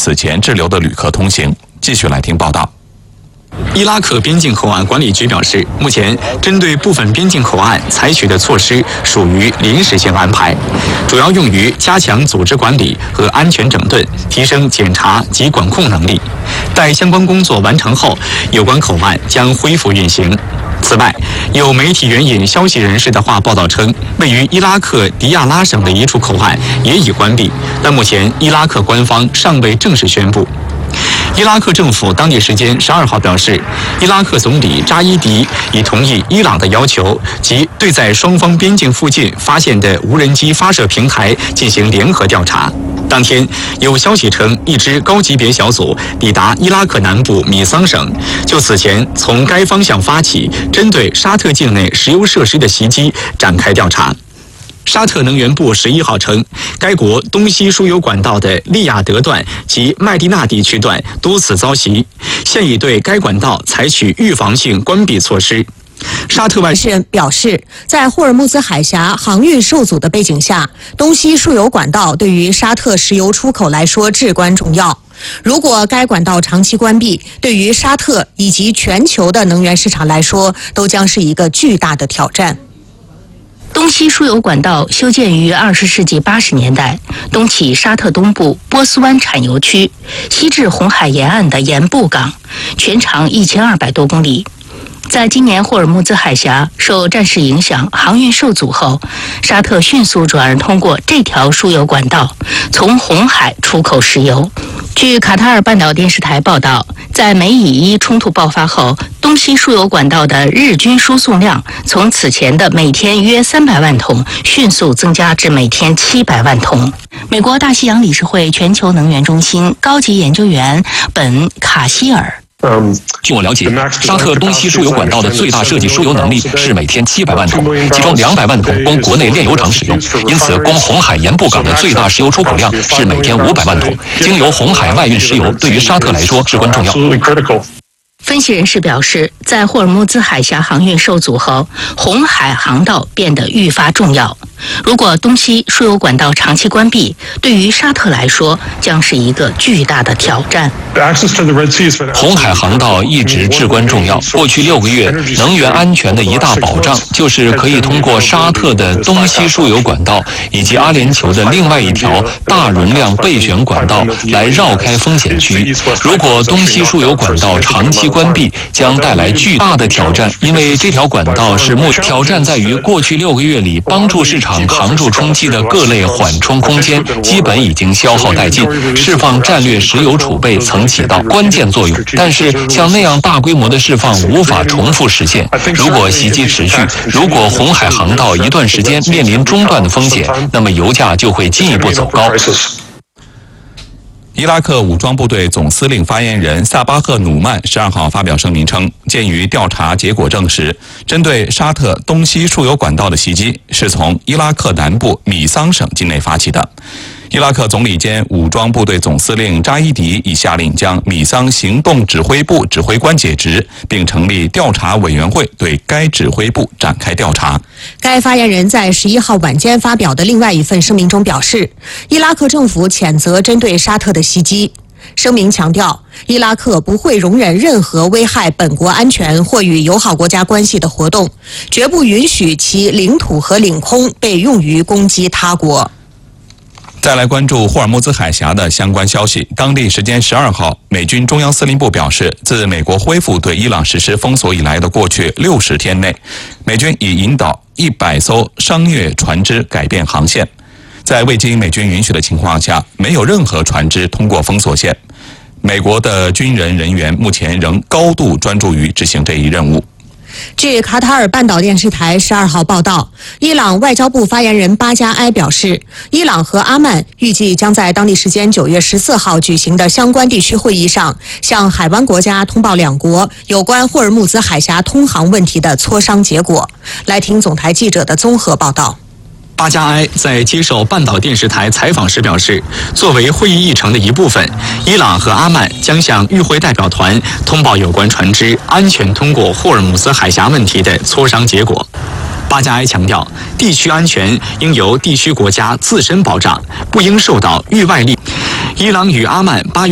此前滞留的旅客通行。继续来听报道。 伊拉克边境口岸管理局表示，目前针对部分边境口岸采取的措施属于临时性安排，主要用于加强组织管理和安全整顿，提升检查及管控能力。待相关工作完成后，有关口岸将恢复运行。此外，有媒体援引消息人士的话报道称，位于伊拉克迪亚拉省的一处口岸也已关闭，但目前伊拉克官方尚未正式宣布。伊拉克政府当地时间12号表示，伊拉克总理扎伊迪已同意伊朗的要求，即对在双方边境附近发现的无人机发射平台进行联合调查。当天，有消息称，一支高级别小组抵达伊拉克南部米桑省，就此前从该方向发起针对沙特境内石油设施的袭击展开调查。沙特能源部11号称，该国东西输油管道的利雅得段及麦地那地区段多次遭袭，现已对该管道采取预防性关闭措施。沙特外事表示，在霍尔木兹海峡航运受阻的背景下，东西输油管道对于沙特石油出口来说至关重要。如果该管道长期关闭，对于沙特以及全球的能源市场来说，都将是一个巨大的挑战。 东西输油管道修建于20世纪80年代，东起沙特东部波斯湾产油区，西至红海沿岸的盐布港，全长1200多公里。在今年霍尔木兹海峡受战事影响，航运受阻后，沙特迅速转而通过这条输油管道从红海出口石油。据卡塔尔半岛电视台报道，在美以伊冲突爆发后，东西输油管道的日均输送量从此前的每天约300万桶迅速增加至每天700万桶。美国大西洋理事会全球能源中心高级研究员本·卡希尔。 据我了解，沙特东西输油管道的最大设计输油能力是每天700万桶，其中200万桶供国内炼油厂使用，因此供红海盐布港的最大石油出口量是每天500万桶。经由红海外运石油对于沙特来说至关重要。 分析人士表示，在霍尔木兹海峡航运受阻后，红海航道变得愈发重要。如果东西输油管道长期关闭，对于沙特来说将是一个巨大的挑战。 红海航道一直至关重要。过去6个月，能源安全的一大保障就是可以通过沙特的东西输油管道以及阿联酋的另外一条大容量备选管道来绕开风险区。如果东西输油管道长期关闭，将带来巨大的挑战，因为这条管道是挑战在于过去6个月里帮助市场航入冲击的各类缓冲空间基本已经消耗殆尽，释放战略石油储备曾起到关键作用，但是像那样大规模的释放无法重复实现。如果袭击持续，如果红海航道一段时间面临中断的风险，那么油价就会进一步走高。 伊拉克武装部队总司令发言人萨巴赫努曼12号发表声明称，鉴于调查结果证实，针对沙特东西输油管道的袭击是从伊拉克南部米桑省境内发起的。伊拉克总理兼武装部队总司令扎伊迪已下令将米桑行动指挥部指挥官解职，并成立调查委员会对该指挥部展开调查。 该发言人在11号晚间发表的另外一份声明中表示，伊拉克政府谴责针对沙特的袭击。声明强调，伊拉克不会容忍任何危害本国安全或与友好国家关系的活动，绝不允许其领土和领空被用于攻击他国。 再来关注霍尔木兹海峡的相关消息。当地时间12号，美军中央司令部表示，自美国恢复对伊朗实施封锁以来的过去60天内，美军已引导100艘商业船只改变航线。在未经美军允许的情况下，没有任何船只通过封锁线。美国的军人员目前仍高度专注于执行这一任务。 据卡塔尔半岛电视台12号报道，伊朗外交部发言人巴加埃表示，伊朗和阿曼预计将在当地时间9月14号举行的相关地区会议上，向海湾国家通报两国有关霍尔木兹海峡通航问题的磋商结果。来听总台记者的综合报道。 巴加埃在接受半岛电视台采访时表示，作为会议议程的一部分，伊朗和阿曼将向与会代表团通报有关船只安全通过霍尔木兹海峡问题的磋商结果。巴加埃强调，地区安全应由地区国家自身保障，不应受到域外力。伊朗与阿曼8月